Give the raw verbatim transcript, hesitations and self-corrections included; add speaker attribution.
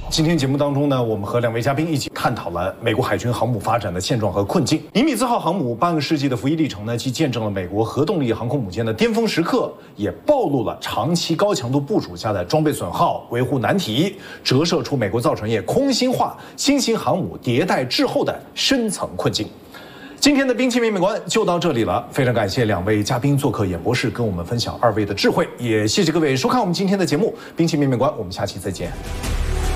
Speaker 1: 今天节目当中呢，我们和两位嘉宾一起探讨了美国海军航母发展的现状和困境。尼米兹号航母半个世纪的服役历程呢，既见证了美国核动力航空母舰的巅峰时刻，也暴露了长期高强度部署下的装备损耗、维护难题，折射出美国造船业空心化、新型航母迭代滞后的深层困境。今天的兵器面面观就到这里了，非常感谢两位嘉宾做客演播室，跟我们分享二位的智慧，也谢谢各位收看我们今天的节目《兵器面面观》，我们下期再见。